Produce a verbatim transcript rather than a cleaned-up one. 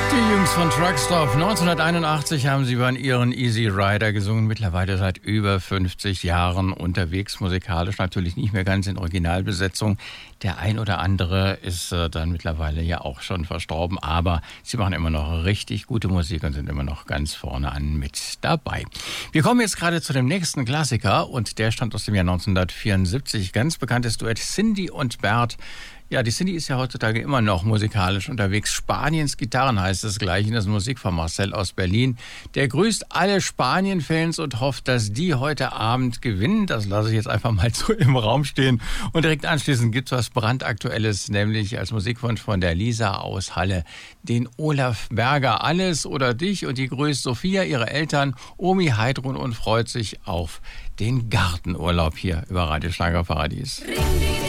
Die Jungs von Truckstop. neunzehnhunderteinundachtzig haben sie bei ihren Easy Rider gesungen. Mittlerweile seit über fünfzig Jahren unterwegs, musikalisch natürlich nicht mehr ganz in Originalbesetzung. Der ein oder andere ist äh, dann mittlerweile ja auch schon verstorben, aber sie machen immer noch richtig gute Musik und sind immer noch ganz vorne an mit dabei. Wir kommen jetzt gerade zu dem nächsten Klassiker und der stammt aus dem Jahr neunzehnhundertvierundsiebzig. Ganz bekanntes Duett Cindy und Bert. Ja, die Cindy ist ja heutzutage immer noch musikalisch unterwegs. Spaniens Gitarren heißt es gleich. Das ist Musik von Marcel aus Berlin. Der grüßt alle Spanien-Fans und hofft, dass die heute Abend gewinnen. Das lasse ich jetzt einfach mal so im Raum stehen. Und direkt anschließend gibt es was brandaktuelles, nämlich als Musikwunsch von der Lisa aus Halle den Olaf Berger. Alles oder dich, und die grüßt Sophia, ihre Eltern, Omi, Heidrun und freut sich auf den Gartenurlaub hier über Radio Schlagerparadies. Ring, ring.